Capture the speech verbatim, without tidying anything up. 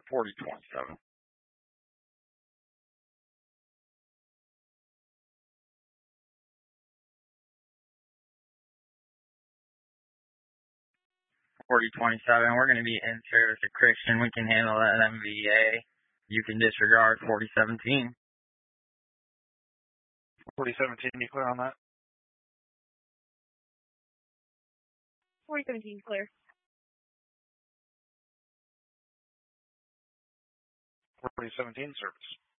forty twenty-seven. forty twenty-seven, we're going to be in service of Christian. We can handle that M V A. You can disregard forty seventeen. forty seventeen, you clear on that? forty seventeen, clear. forty seventeen, service.